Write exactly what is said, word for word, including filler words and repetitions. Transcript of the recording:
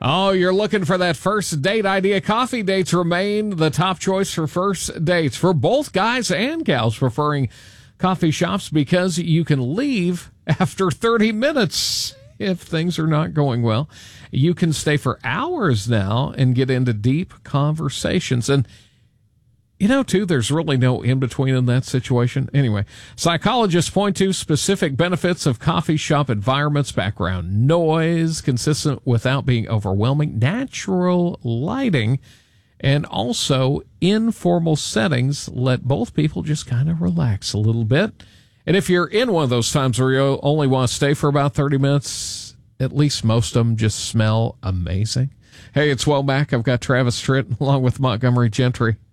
Oh, you're looking for that first date idea. Coffee dates remain the top choice for first dates for both guys and gals preferring coffee shops because you can leave after thirty minutes if things are not going well. You can stay for hours now and get into deep conversations. And you know, too, there's really no in-between in that situation. Anyway, psychologists point to specific benefits of coffee shop environments: background noise, consistent without being overwhelming, natural lighting, and also informal settings let both people just kind of relax a little bit. And if you're in one of those times where you only want to stay for about thirty minutes, at least most of them just smell amazing. Hey, it's Womack. I've got Travis Tritt along with Montgomery Gentry.